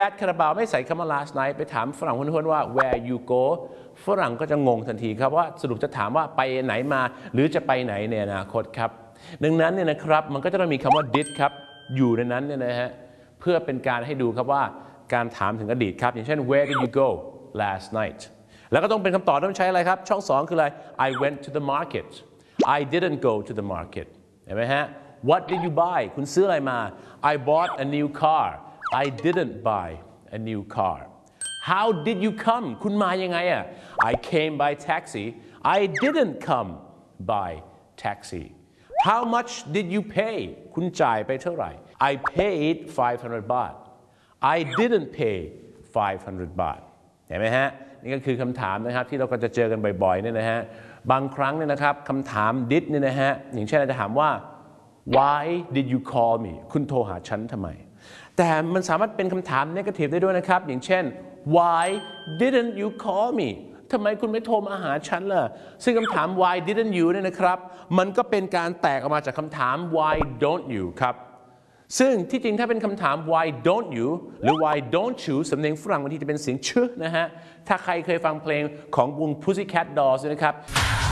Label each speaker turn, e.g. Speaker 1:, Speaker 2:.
Speaker 1: แอดคาราบาวไม่ใส่คำว่า last night ไปถามฝรั่งห้วนๆว่า where you go ฝรั่งก็จะงงทันทีครับว่าสรุปจะถามว่าไปไหนมาหรือจะไปไหนในอนาคตครับดังนั้นเนี่ยนะครับมันก็จะต้องมีคำว่า did ครับอยู่ในนั้นเนี่ยนะฮะเพื่อเป็นการให้ดูครับว่าการถามถึงอดีตครับอย่างเช่น where did you go last night แล้วก็ต้องเป็นคำตอบต้องใช้อะไรครับช่อง2คืออะไร I went to the market I didn't go to the market เห็นไหมฮะ What did you buy คุณซื้ออะไรมา I bought a new car I didn't buy a new car How did you come คุณมายังไงอ่ะ I came by taxi I didn't come by taxi How much did you pay คุณจ่ายไปเท่าไหร่ I paid 500 baht I didn't pay 500 baht เห็นไหมฮะนี่ก็คือคำถามนะครับที่เราก็จะเจอกันบ่อยๆเนี่ยนะฮะบางครั้งเนี่ยนะครับคำถาม did เนี่ยนะฮะอย่างเช่นเราจะถามว่า Why did you call me คุณโทรหาฉันทำไมแต่มันสามารถเป็นคำถาม negative ได้ด้วยนะครับอย่างเช่น Why didn't you call me ทำไมคุณไม่โทรมาหาฉันล่ะซึ่งคำถาม Why didn't you เนี่ยนะครับมันก็เป็นการแตกออกมาจากคำถาม Why don't you ครับซึ่งที่จริงถ้าเป็นคำถาม why don't you หรือ why don't you สำเนียงฝรั่งบางทีจะเป็นเสียงชึนะฮะถ้าใครเคยฟังเพลงของวง Pussycat Dolls นะครับ